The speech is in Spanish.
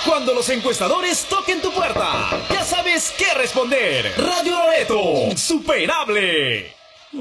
Cuando los encuestadores toquen tu puerta, ya sabes qué responder. Radio Loreto, superable.